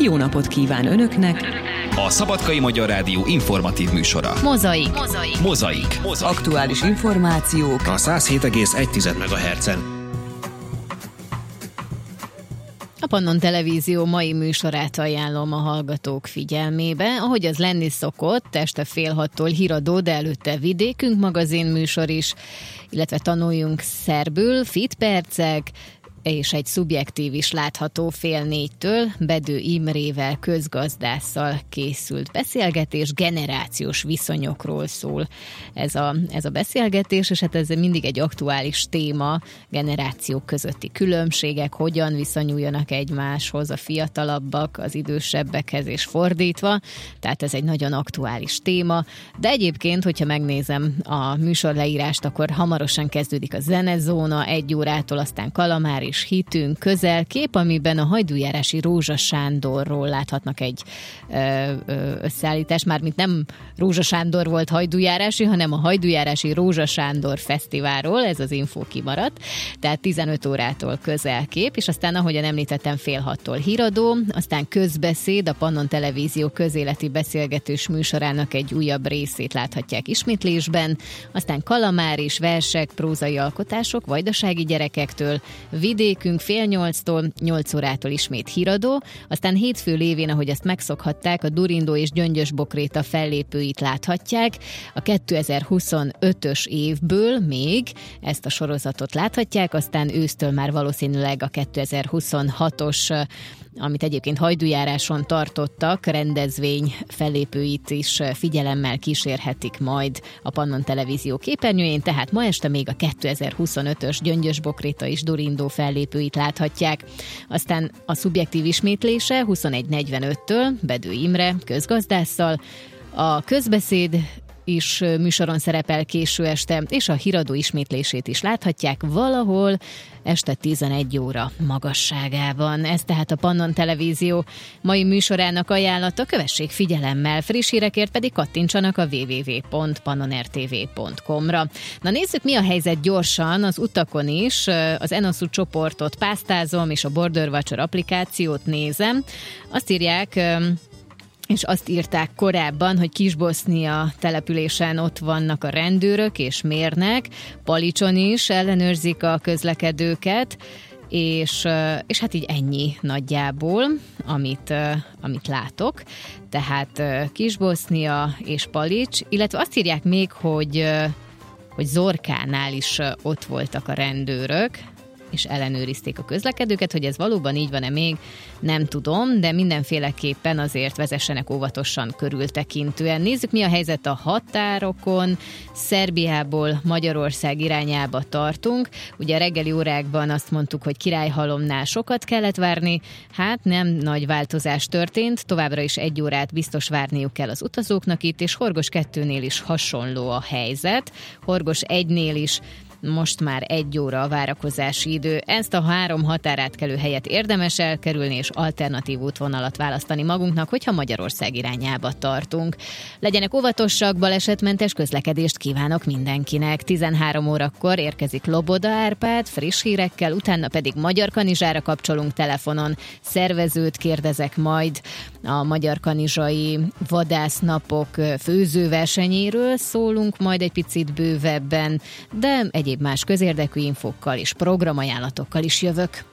jó napot kíván Önöknek! A Szabadkai Magyar Rádió informatív műsora. Mozaik. Aktuális információk a 107,1 MHz-en. A Pannon Televízió mai műsorát ajánlom a hallgatók figyelmébe, ahogy az lenni szokott, este 5:30 híradó, de előtte Vidékünk magazin műsor is, illetve tanuljunk szerbül, fit percek, és egy szubjektív is látható 3:30 Bedő Imrével, közgazdásszal készült beszélgetés, generációs viszonyokról szól ez a beszélgetés, és hát ez mindig egy aktuális téma, generációk közötti különbségek, hogyan viszonyuljanak egymáshoz a fiatalabbak, az idősebbekhez és fordítva, tehát ez egy nagyon aktuális téma, de egyébként, hogyha megnézem a műsorleírást, akkor hamarosan kezdődik a zenezóna, 1 órától, aztán Kalamár és Hitünk közelkép, amiben a hajdújárási Rózsa Sándorról láthatnak egy összeállítást, mármint nem Rózsa Sándor volt hajdújárási, hanem a hajdújárási Rózsa Sándor Fesztiválról, ez az infó kimaradt, tehát 15 órától közelkép, és aztán, ahogyan említettem, 5:30 híradó, aztán közbeszéd, a Pannon Televízió közéleti beszélgetős műsorának egy újabb részét láthatják ismétlésben, aztán Kalamár és versek, prózai alkotások vajdasági gyerekektől, Vidékünk 7:30 8 órától ismét híradó, aztán hétfő lévén, ahogy ezt megszokhatták, a Durindó és Gyöngyös Bokréta fellépőit láthatják. A 2025-ös évből még ezt a sorozatot láthatják, aztán ősztől már valószínűleg a 2026-os, amit egyébként hajdújáráson tartottak, rendezvény fellépőit is figyelemmel kísérhetik majd a Pannon Televízió képernyőjén, tehát ma este még a 2025-ös Gyöngyös Bokréta és Durindó fellépőit láthatják. Aztán a szubjektív ismétlése 21:45-től Bedő Imre közgazdásszal, a közbeszéd is műsoron szerepel késő este, és a híradó ismétlését is láthatják valahol este 11 óra magasságában. Ez tehát a Pannon Televízió mai műsorának ajánlata, kövessék figyelemmel, friss hírekért pedig kattintsanak a www.pannonrtv.com-ra. Na nézzük, mi a helyzet gyorsan az utakon is. Az Enosu csoportot pásztázom, és a Border Watcher applikációt nézem. Azt írják, és azt írták korábban, hogy Kis-Bosznia településen ott vannak a rendőrök és mérnek, Palicson is ellenőrzik a közlekedőket, és hát így ennyi nagyjából, amit látok. Tehát Kis-Bosznia és Palics, illetve azt írják még, hogy Zorkánál is ott voltak a rendőrök, és ellenőrizték a közlekedőket, hogy ez valóban így van-e még, nem tudom, de mindenféleképpen azért vezessenek óvatosan, körültekintően. Nézzük, mi a helyzet a határokon. Szerbiából Magyarország irányába tartunk. Ugye a reggeli órákban azt mondtuk, hogy Királyhalomnál sokat kellett várni, hát nem nagy változás történt, továbbra is 1 órát biztos várniuk kell az utazóknak itt, és Horgos 2-nél is hasonló a helyzet. Horgos 1-nél is most már 1 óra a várakozási idő. Ezt a 3 határátkelő helyet érdemes elkerülni, és alternatív útvonalat választani magunknak, hogyha Magyarország irányába tartunk. Legyenek óvatosak, balesetmentes közlekedést kívánok mindenkinek. 13 órakor érkezik Loboda Árpád friss hírekkel, utána pedig Magyar Kanizsára kapcsolunk telefonon. Szervezőt kérdezek majd a Magyar Kanizsai vadásznapok főzőversenyéről, szólunk majd egy picit bővebben, de egyéb más közérdekű infókkal és programajánlatokkal is jövök.